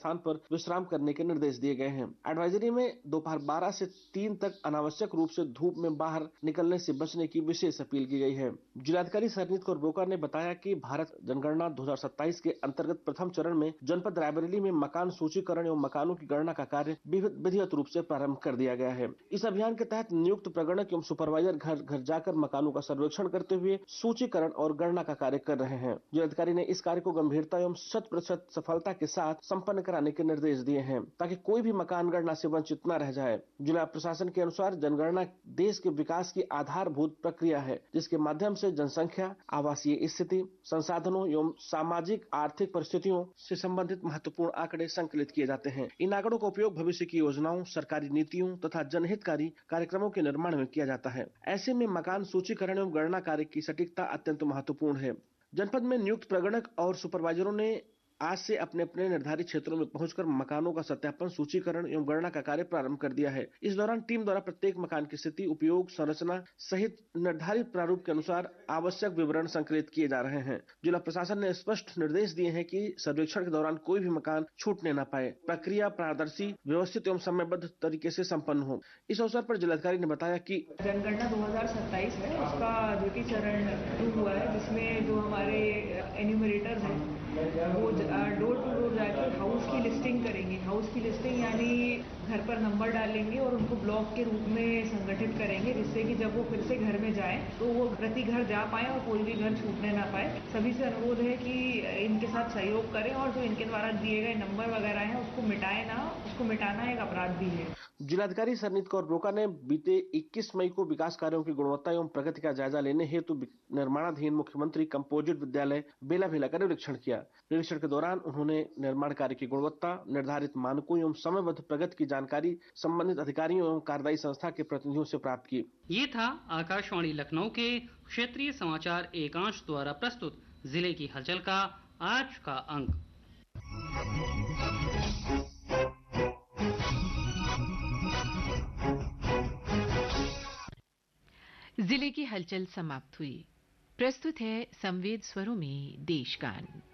स्थान पर विश्राम करने के निर्देश दिए गए हैं। एडवाइजरी में दोपहर 12 से 3 तक अनावश्यक रूप से धूप में बाहर निकलने से बचने की विशेष अपील की गई है। जिलाधिकारी सरनीत कौर बोका ने बताया कि भारत जनगणना 2027 के अंतर्गत प्रथम चरण में जनपद रायबरेली में मकान सूचीकरण एवं मकानों की गणना का कार्य विधिवत रूप से प्रारंभ कर दिया गया है। इस अभियान के तहत नियुक्त प्रगणक एवं सुपरवाइजर घर घर जाकर मकानों का सर्वेक्षण करते हुए सूचीकरण और गणना का कार्य कर रहे हैं। जिलाधिकारी ने इस कार्य को गंभीरता एवं 100% सफलता के साथ संपन्न कराने के निर्देश दिए हैं ताकि कोई भी मकान गणना से वंचित न रह जाए। जिला प्रशासन के अनुसार जनगणना देश के विकास की आधारभूत प्रक्रिया है, जिसके माध्यम से जनसंख्या, आवासीय स्थिति, संसाधनों एवं सामाजिक आर्थिक परिस्थितियों से संबंधित महत्वपूर्ण आंकड़े संकलित किए जाते हैं। इन आंकड़ों का उपयोग भविष्य की योजनाओं, सरकारी नीतियों तथा जनहितकारी कार्यक्रमों के निर्माण में किया जाता है। ऐसे में मकान सूचीकरण एवं गणना कार्य की सटीकता अत्यंत महत्वपूर्ण है। जनपद में नियुक्त प्रगणक और सुपरवाइजरों ने आज से अपने अपने निर्धारित क्षेत्रों में पहुंचकर मकानों का सत्यापन, सूचीकरण एवं गणना का कार्य प्रारंभ कर दिया है। इस दौरान टीम द्वारा प्रत्येक मकान की स्थिति, उपयोग, संरचना सहित निर्धारित प्रारूप के अनुसार आवश्यक विवरण संकलित किए जा रहे हैं। जिला प्रशासन ने स्पष्ट निर्देश दिए हैं कि सर्वेक्षण के दौरान कोई भी मकान छूटने न पाए। प्रक्रिया पारदर्शी, व्यवस्थित एवं समयबद्ध तरीके से संपन्न हो। इस अवसर पर जिलाधिकारी ने बताया कि जनगणना 2027 है, उसका द्वितीय चरण शुरू हुआ है, जिसमें जो हमारे एन्यूमरेटर्स हैं वो डोर टू डोर जाकर हाउस की लिस्टिंग करेंगे। हाउस की लिस्टिंग यानी घर पर नंबर डालेंगे और उनको ब्लॉक के रूप में संगठित करेंगे, जिससे कि जब वो फिर से घर में जाएं तो वो प्रति घर जा पाए और कोई भी घर छूटने ना पाए। सभी से अनुरोध है कि इनके साथ सहयोग करें और जो इनके द्वारा दिए गए नंबर वगैरह हैं उसको मिटाएं ना, उसको मिटाना एक अपराध भी है। जिलाधिकारी सरनीत कौर बोका ने बीते 21 मई को विकास कार्यों की गुणवत्ता एवं प्रगति का जायजा लेने हेतु निर्माणाधीन मुख्यमंत्री कंपोजिट विद्यालय बेला भेला का निरीक्षण किया। निरीक्षण के दौरान उन्होंने निर्माण कार्य की गुणवत्ता, निर्धारित मानकों एवं समयबद्ध प्रगति की जानकारी संबंधित अधिकारियों एवं कार्यदायी संस्था के प्रतिनिधियों से प्राप्त की। ये था आकाशवाणी लखनऊ के क्षेत्रीय समाचार एकांश द्वारा प्रस्तुत जिले की हलचल का आज का अंक। जिले की हलचल समाप्त हुई। प्रस्तुत है संवेद स्वरों में देशगान।